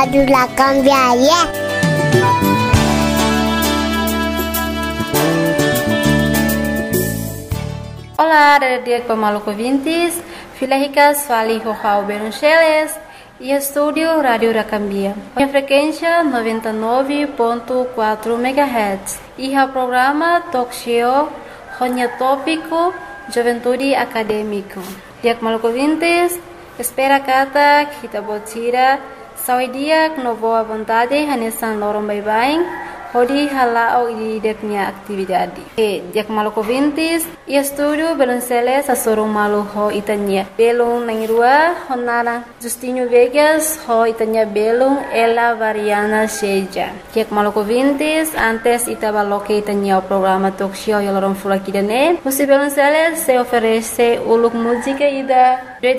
Rádio La Cambiaria. Olá, dia pemaluco ouvintes, Filahicas Fali Rojau Beruncheles e estúdio Rádio Racambia. A frequência 99.4 MHz e o programa Talk Show Ronya Tópico Juventude Acadêmico. Dia pemaluco ouvintes, espera kata kita botira saudia no boa vontade hanesan lorong bye-bye. Hodi halao di deknya aktividade. Dia maluco ouvintes e estúdio Belunceles a sorong malu ho itanya. Belung nangirua honara Justinho Vegas ho itanya belung ela variana seja. Dia maluco ouvintes antes itabaloque itanya o programa talk show yolorong fulakidane. Musi Belunceles se oferece uluk música ida